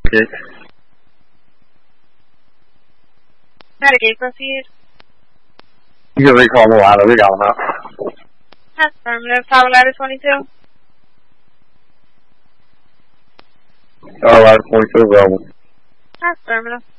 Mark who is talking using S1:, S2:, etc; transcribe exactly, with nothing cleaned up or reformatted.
S1: Okay.
S2: Medicaid, proceed.
S1: You can recall the ladder, we got them out.
S2: Affirmative. Tower ladder twenty-two.
S1: Tower ladder twenty-two available.
S2: Affirmative.